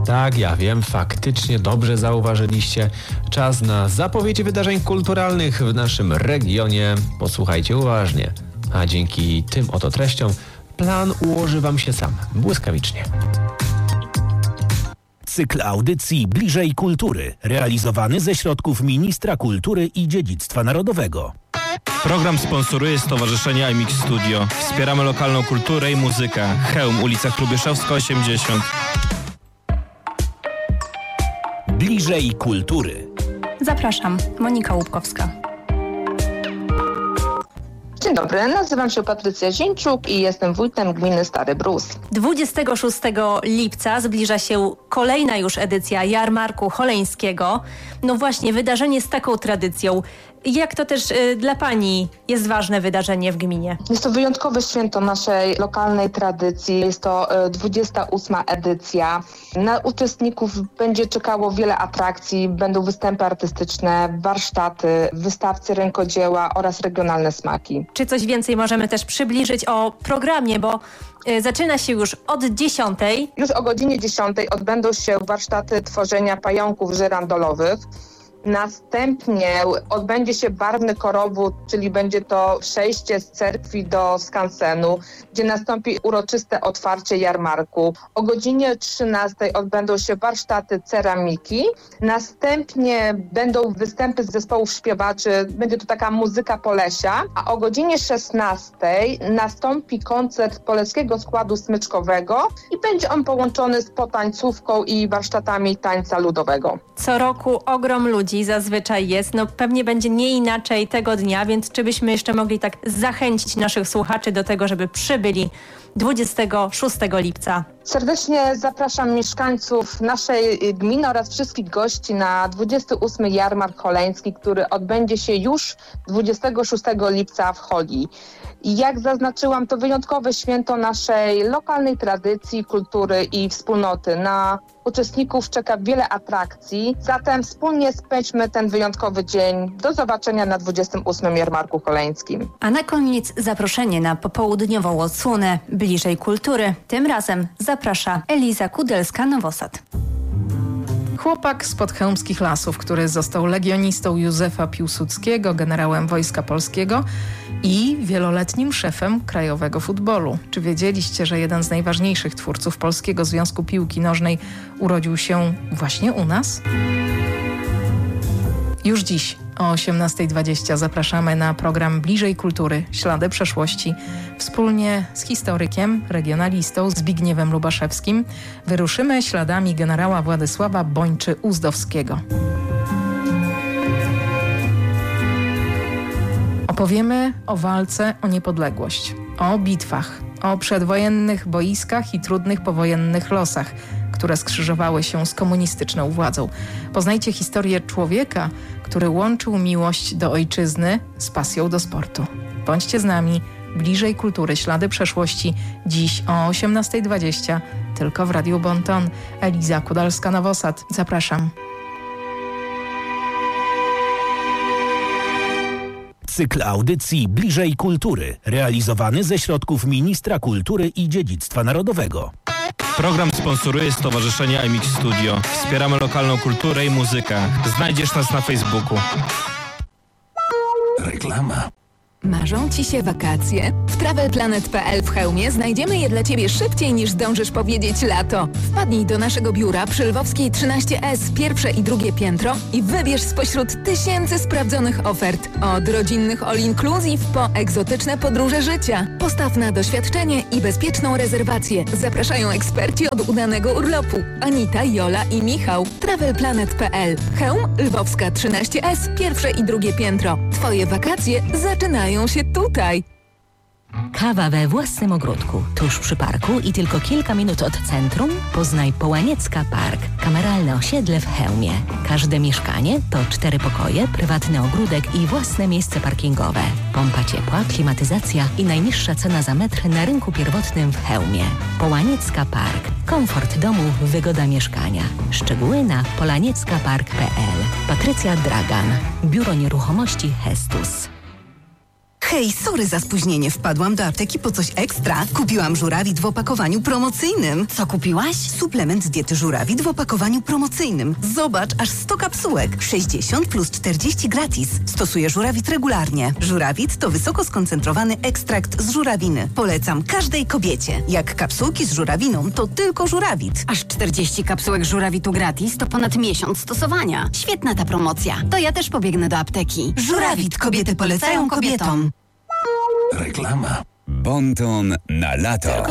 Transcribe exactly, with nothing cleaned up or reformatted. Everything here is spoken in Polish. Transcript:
Tak, ja wiem, faktycznie dobrze zauważyliście. Czas na zapowiedzi wydarzeń kulturalnych w naszym regionie. Posłuchajcie uważnie. A dzięki tym oto treściom plan ułoży wam się sam, błyskawicznie. Cykl audycji Bliżej Kultury, realizowany ze środków Ministra Kultury i Dziedzictwa Narodowego. Program sponsoruje Stowarzyszenie I M X Studio. Wspieramy lokalną kulturę i muzykę. Chełm, ulica Hrubieszowska osiemdziesiąt. Bliżej Kultury. Zapraszam, Monika Łupkowska. Dzień dobry, nazywam się Patrycja Zięciuk i jestem wójtem gminy Stary Brus. dwudziestego szóstego lipca zbliża się kolejna już edycja Jarmarku Choleńskiego. No właśnie, wydarzenie z taką tradycją. Jak to też y, dla Pani jest ważne wydarzenie w gminie? Jest to wyjątkowe święto naszej lokalnej tradycji. Jest to y, dwudziesta ósma edycja. Na uczestników będzie czekało wiele atrakcji. Będą występy artystyczne, warsztaty, wystawcy rękodzieła oraz regionalne smaki. Czy coś więcej możemy też przybliżyć o programie, bo y, zaczyna się już od dziesiątej. Już o godzinie dziesiątej odbędą się warsztaty tworzenia pająków żyrandolowych. Następnie odbędzie się barwny korowód, czyli będzie to przejście z cerkwi do skansenu, gdzie nastąpi uroczyste otwarcie jarmarku. O godzinie trzynastej odbędą się warsztaty ceramiki. Następnie będą występy z zespołów śpiewaczy, będzie to taka muzyka Polesia. A o godzinie szesnastej nastąpi koncert Poleskiego Składu Smyczkowego i będzie on połączony z potańcówką i warsztatami tańca ludowego. Co roku ogrom ludzi zazwyczaj jest, no pewnie będzie nie inaczej tego dnia, więc czy byśmy jeszcze mogli tak zachęcić naszych słuchaczy do tego, żeby przybyli dwudziestego szóstego lipca? Serdecznie zapraszam mieszkańców naszej gminy oraz wszystkich gości na dwudziesty ósmy Jarmark Choleński, który odbędzie się już dwudziestego szóstego lipca w Choli. I jak zaznaczyłam, to wyjątkowe święto naszej lokalnej tradycji, kultury i wspólnoty. Na uczestników czeka wiele atrakcji, zatem wspólnie spędźmy ten wyjątkowy dzień. Do zobaczenia na dwudziestym ósmym Jarmarku Choleńskim. A na koniec zaproszenie na popołudniową odsłonę Bliżej Kultury. Tym razem zaprasza Eliza Kudelska-Nowosad. Chłopak z podchełmskich lasów, który został legionistą Józefa Piłsudskiego, generałem Wojska Polskiego i wieloletnim szefem krajowego futbolu. Czy wiedzieliście, że jeden z najważniejszych twórców Polskiego Związku Piłki Nożnej urodził się właśnie u nas? Już dziś o osiemnasta dwadzieścia zapraszamy na program Bliżej Kultury, ślady przeszłości. Wspólnie z historykiem, regionalistą Zbigniewem Lubaszewskim wyruszymy śladami generała Władysława Bończy-Uzdowskiego. Opowiemy o walce o niepodległość, o bitwach, o przedwojennych boiskach i trudnych powojennych losach, które skrzyżowały się z komunistyczną władzą. Poznajcie historię człowieka, który łączył miłość do ojczyzny z pasją do sportu. Bądźcie z nami. Bliżej Kultury, ślady przeszłości. Dziś o osiemnasta dwadzieścia tylko w Radiu Bonton. Eliza Kudalska-Nowosad. Zapraszam. Cykl audycji Bliżej Kultury, realizowany ze środków Ministra Kultury i Dziedzictwa Narodowego. Program sponsoruje Stowarzyszenie I M X Studio. Wspieramy lokalną kulturę i muzykę. Znajdziesz nas na Facebooku. Reklama. Marzą Ci się wakacje? W travelplanet kropka p l w Chełmie znajdziemy je dla Ciebie szybciej niż zdążysz powiedzieć lato. Wpadnij do naszego biura przy Lwowskiej trzynaście S, pierwsze i drugie piętro i wybierz spośród tysięcy sprawdzonych ofert. Od rodzinnych all-inclusive po egzotyczne podróże życia. Postaw na doświadczenie i bezpieczną rezerwację. Zapraszają eksperci od udanego urlopu. Anita, Jola i Michał. travelplanet kropka p l. Chełm, Lwowska trzynaście S, pierwsze i drugie piętro. Twoje wakacje zaczynają się tutaj. Kawa we własnym ogródku, tuż przy parku i tylko kilka minut od centrum? Poznaj Połaniecka Park, kameralne osiedle w Chełmie. Każde mieszkanie to cztery pokoje, prywatny ogródek i własne miejsce parkingowe. Pompa ciepła, klimatyzacja i najniższa cena za metr na rynku pierwotnym w Chełmie. Połaniecka Park. Komfort domu, wygoda mieszkania. Szczegóły na polaniecka park kropka p l. Patrycja Dragan. Biuro Nieruchomości Hestus. Hej, sorry za spóźnienie. Wpadłam do apteki po coś ekstra. Kupiłam żurawit w opakowaniu promocyjnym. Co kupiłaś? Suplement z diety żurawit w opakowaniu promocyjnym. Zobacz, aż sto kapsułek. sześćdziesiąt plus czterdzieści gratis. Stosuję żurawit regularnie. Żurawit to wysoko skoncentrowany ekstrakt z żurawiny. Polecam każdej kobiecie. Jak kapsułki z żurawiną, to tylko żurawit. Aż czterdzieści kapsułek żurawitu gratis to ponad miesiąc stosowania. Świetna ta promocja. To ja też pobiegnę do apteki. Żurawit. Kobiety polecają kobietom. Reklama. Bonton na lato.